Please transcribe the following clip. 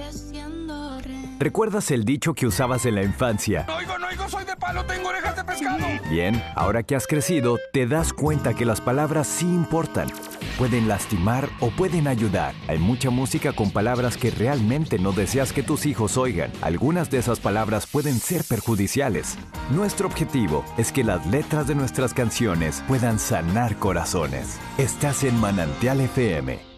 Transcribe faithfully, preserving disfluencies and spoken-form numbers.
¿Recuerdas el dicho que usabas en la infancia? No oigo, no oigo, soy de palo, tengo orejas de pescado. Bien, ahora que has crecido, te das cuenta que las palabras sí importan. Pueden lastimar o pueden ayudar. Hay mucha música con palabras que realmente no deseas que tus hijos oigan. Algunas de esas palabras pueden ser perjudiciales. Nuestro objetivo es que las letras de nuestras canciones puedan sanar corazones. Estás en Manantial F M.